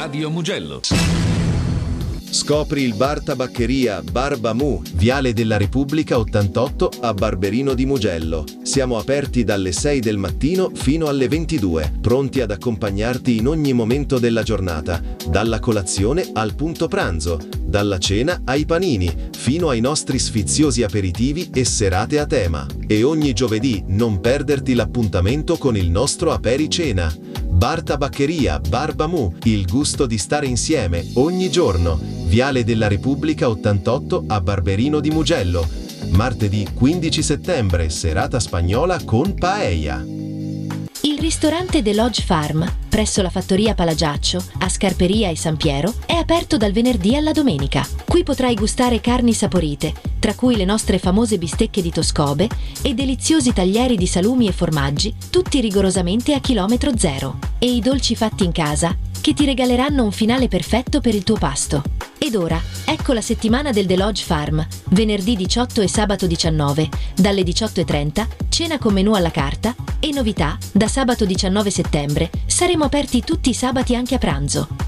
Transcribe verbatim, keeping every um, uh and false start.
Radio Mugello. Scopri il bar tabaccheria Barba Mu, Viale della Repubblica ottantotto a Barberino di Mugello. Siamo aperti dalle sei del mattino fino alle ventidue, pronti ad accompagnarti in ogni momento della giornata, dalla colazione al punto pranzo, dalla cena ai panini, fino ai nostri sfiziosi aperitivi e serate a tema. E ogni giovedì non perderti l'appuntamento con il nostro apericena. Bar Tabaccheria Barba Mu, il gusto di stare insieme ogni giorno. Viale della Repubblica ottantotto a Barberino di Mugello. Martedì quindici settembre, serata spagnola con paella. Il ristorante The Lodge Farm, presso la fattoria Palagiaccio, a Scarperia e San Piero, è aperto dal venerdì alla domenica. Qui potrai gustare carni saporite, tra cui le nostre famose bistecche di Toscobe e deliziosi taglieri di salumi e formaggi, tutti rigorosamente a chilometro zero. E i dolci fatti in casa, che ti regaleranno un finale perfetto per il tuo pasto. Ed ora, ecco la settimana del The Lodge Farm, venerdì diciotto e sabato diciannove, dalle diciotto e trenta, cena con menù alla carta, e novità, da sabato diciannove settembre, saremo aperti tutti i sabati anche a pranzo.